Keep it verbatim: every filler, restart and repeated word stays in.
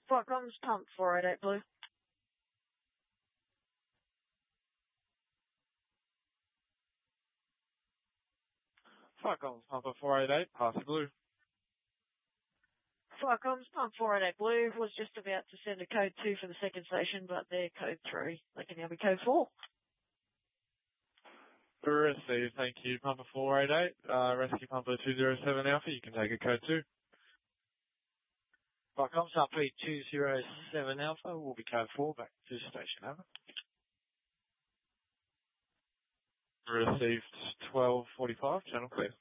Flight comms pump four eight eight Blue. Flight comms Pumper four eight eight, passing Blue. Flight comms pump four eight eight Blue was just about to send a code two for the second station, but they're code three. They can now be code four. Received, thank you. Pumper four eight eight, uh, Rescue Pumper two zero seven Alpha, you can take a code two. Flight comms R P two zero seven Alpha will be code four, back to station, over. Received twelve forty-five, channel clear.